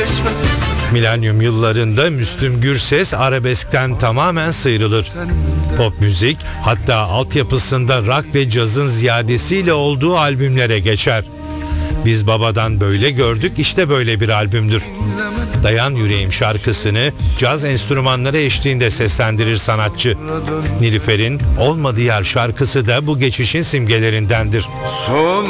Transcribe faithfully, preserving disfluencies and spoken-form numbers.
Milenyum yıllarında Müslüm Gürses arabeskten tamamen sıyrılır. Pop müzik, hatta altyapısında rock ve cazın ziyadesiyle olduğu albümlere geçer. Biz babadan böyle gördük, işte böyle bir albümdür. Dayan Yüreğim şarkısını caz enstrümanları eşliğinde seslendirir sanatçı. Nilüfer'in Olmadı Yer şarkısı da bu geçişin simgelerindendir. Son